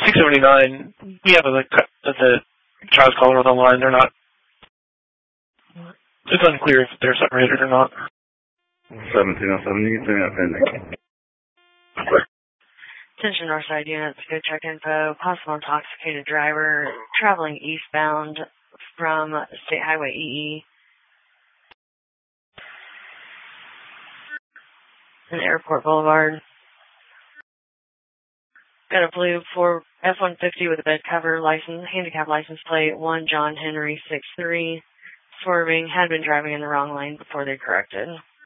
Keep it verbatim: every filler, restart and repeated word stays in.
six seventy-nine, we have the, the child's caller on the line. They're not, it's unclear if they're separated or not. seventeen oh seven, you can send me that pending. Attention Northside units, good check info. Possible intoxicated driver traveling eastbound from State Highway E E and Airport Boulevard. Got a blue four F one fifty with a bed cover, license, handicap license plate, one John Henry six three, swerving, had been driving in the wrong lane before they corrected.